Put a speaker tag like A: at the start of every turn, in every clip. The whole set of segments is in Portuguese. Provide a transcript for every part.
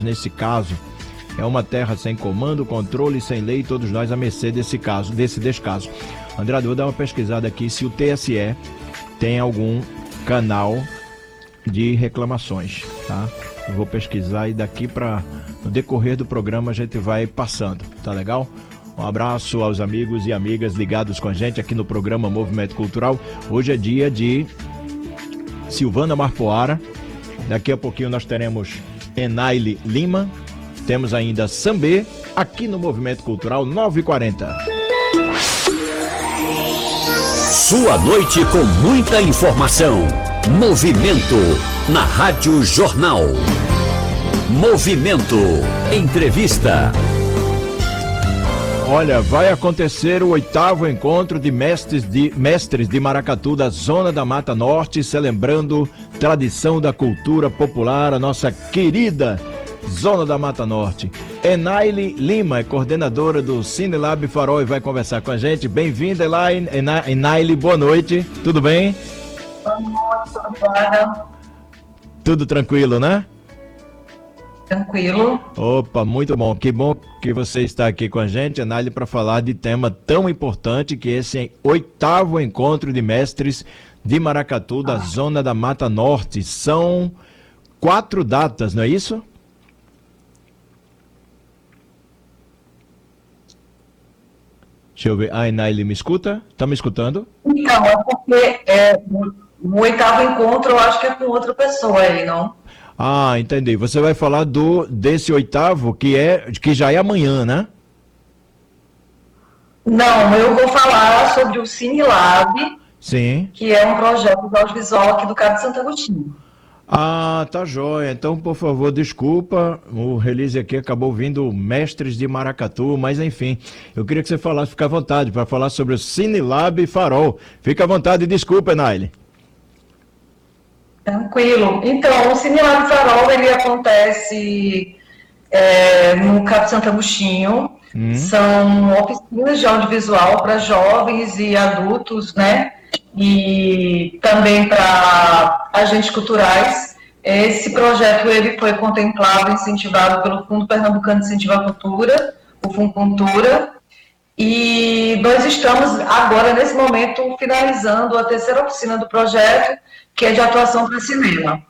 A: nesse caso, é uma terra sem comando, controle, sem lei, todos nós à mercê desse descaso. Andrade, vou dar uma pesquisada aqui se o TSE tem algum canal de reclamações, tá? Eu vou pesquisar e daqui para no decorrer do programa a gente vai passando, tá legal? Um abraço aos amigos e amigas ligados com a gente aqui no programa Movimento Cultural. Hoje é dia de Silvana Marpoara. Daqui a pouquinho nós teremos Enaile Lima. Temos ainda Sambê aqui no Movimento Cultural 9h40.
B: Sua noite com muita informação. Movimento na Rádio Jornal. Movimento. Entrevista.
A: Olha, vai acontecer o 8º encontro de mestres de maracatu da Zona da Mata Norte, celebrando tradição da cultura popular, a nossa querida Zona da Mata Norte. Enaile Lima é coordenadora do Cinelab Farol e vai conversar com a gente. Bem-vinda, Enaile, boa noite, tudo bem?
C: Boa noite, obrigada.
A: Tudo tranquilo, né?
C: Tranquilo.
A: Opa, muito bom. Que bom que você está aqui com a gente, Enaile, para falar de tema tão importante que esse 8º encontro de mestres de maracatu da Zona da Mata Norte. São 4 datas, não é isso? Deixa eu ver. A Enaile me escuta? Tá me escutando?
C: Então, é porque o 8º encontro eu acho que é com outra pessoa aí, não?
A: Ah, entendi. Você vai falar desse 8º que já é amanhã, né?
C: Não, eu vou falar sobre o Cinelab,
A: Sim.
C: que é um projeto de audiovisual aqui do Cabo de Santo Agostinho.
A: Ah, tá joia. Então, por favor, desculpa, o release aqui acabou vindo mestres de maracatu, mas enfim, eu queria que você falasse, fica à vontade, para falar sobre o Cinelab Farol. Fica à vontade e desculpa, Enaile.
C: Tranquilo. Então, o Cinelab Farol, ele acontece no Cabo de Santo Agostinho. São oficinas de audiovisual para jovens e adultos, né? E também para agentes culturais. Esse projeto ele foi contemplado e incentivado pelo Fundo Pernambucano de Incentivo à Cultura, o Funcultura, e nós estamos agora, nesse momento, finalizando a 3ª oficina do projeto, que é de atuação para cinema.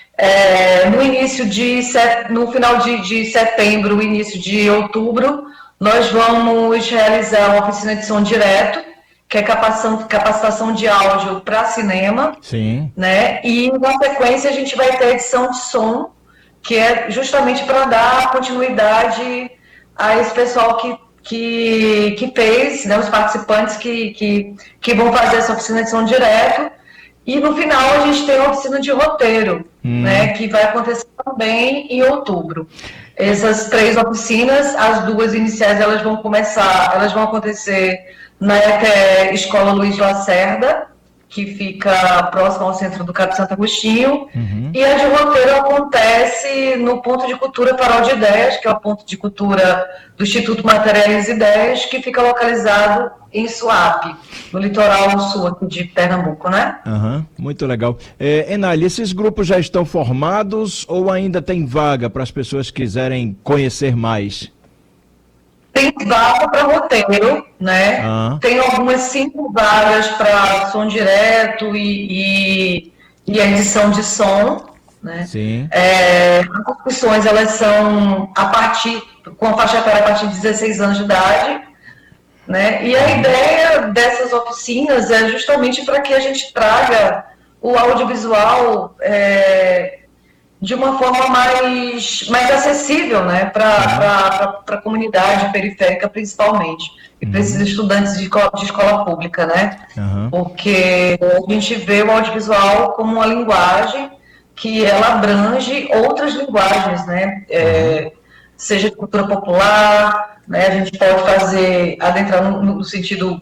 C: No final de setembro, início de outubro, nós vamos realizar uma oficina de som direto, que é capacitação de áudio para cinema.
A: Sim.
C: Né? E, na sequência, a gente vai ter edição de som, que é justamente para dar continuidade a esse pessoal que fez, né, os participantes que vão fazer essa oficina de som direto. E, no final, a gente tem a oficina de roteiro, né, que vai acontecer também em outubro. Essas 3 oficinas, as 2 iniciais, elas vão acontecer na Escola Luiz Lacerda, que fica próximo ao centro do Cabo de Santo Agostinho, e a de roteiro acontece no Ponto de Cultura Farol de Ideias, que é o ponto de cultura do Instituto Materiais e Ideias, que fica localizado em Suape, no litoral sul aqui de Pernambuco, né?
A: Muito legal. Enaile, esses grupos já estão formados ou ainda tem vaga para as pessoas que quiserem conhecer mais?
C: Tem vaga para roteiro, né? Tem algumas 5 vagas para som direto e edição de som, né?
A: Sim.
C: As inscrições, elas são com a faixa etária a partir de 16 anos de idade, né? E a ideia dessas oficinas é justamente para que a gente traga o audiovisual de uma forma mais acessível, né, para a comunidade periférica, principalmente, e para esses estudantes de escola pública, né, porque a gente vê o audiovisual como uma linguagem que ela abrange outras linguagens, né, seja de cultura popular, né, a gente pode adentrar no sentido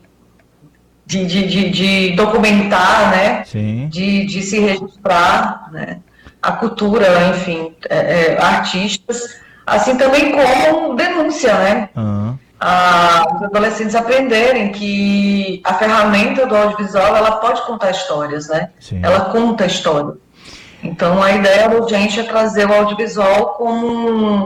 C: de documentar, né, de se registrar, né, a cultura, enfim, artistas, assim também como denúncia, né? Os adolescentes aprenderem que a ferramenta do audiovisual, ela pode contar histórias, né? Ela conta história. Então, a ideia da gente é trazer o audiovisual como